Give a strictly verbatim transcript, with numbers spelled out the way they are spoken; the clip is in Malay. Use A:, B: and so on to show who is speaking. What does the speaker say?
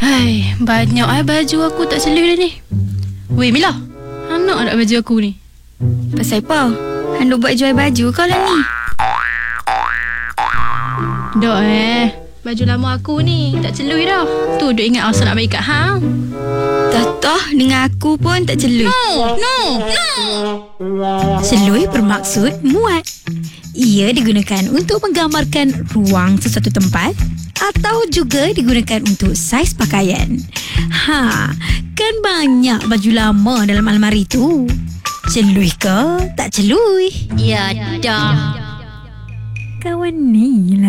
A: Hai, banyak ai baju aku tak celui dah ni. Weh Mila, anak nak baju aku ni.
B: Pasal apa? Handuk buat jual baju kau lah ni.
A: Dok eh, baju lama aku ni tak celui dah. Tu duk ingat asal nak bagi kat hang.
B: Toh dengan aku pun tak celui.
A: No, no, no.
C: Celui bermaksud muat. Ia digunakan untuk menggambarkan ruang sesuatu tempat atau juga digunakan untuk saiz pakaian. Ha, kan banyak baju lama dalam almari tu. Celui ke? Tak celui.
A: Ya dah.
C: Kawan ni lah.